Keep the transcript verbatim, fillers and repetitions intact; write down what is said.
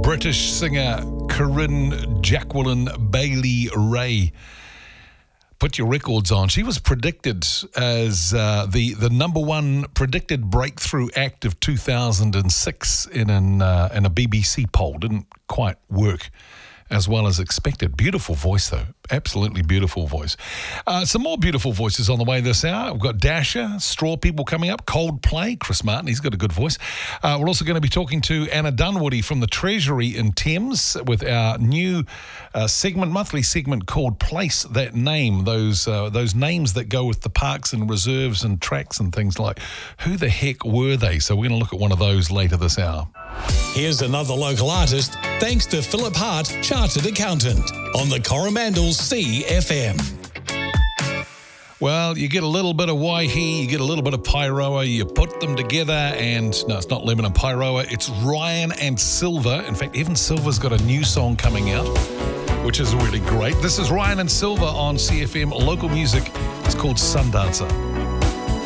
British singer Corinne Jacqueline Bailey Ray. Put your records on. She was predicted as uh, the, the number one predicted breakthrough act of two thousand six in, an, uh, in a B B C poll. Didn't quite work as well as expected. Beautiful voice, though. Absolutely beautiful voice. Uh, some more beautiful voices on the way this hour. We've got Dasher, Straw People coming up, Coldplay, Chris Martin, he's got a good voice. Uh, we're also going to be talking to Anna Dunwoody from the Treasury in Thames with our new uh, segment, monthly segment called Place That Name, those uh, those names that go with the parks and reserves and tracks and things like, who the heck were they? So we're going to look at one of those later this hour. Here's another local artist, thanks to Philip Hart, Chartered Accountant, on the Coromandel C F M. Well, you get a little bit of Waihi, you get a little bit of Pyroa, you put them together, and no, it's not Lemon and Pyroa, it's Ryan and Silver. In fact, Evan Silver's got a new song coming out, which is really great. This is Ryan and Silver on C F M Local Music. It's called Sundancer.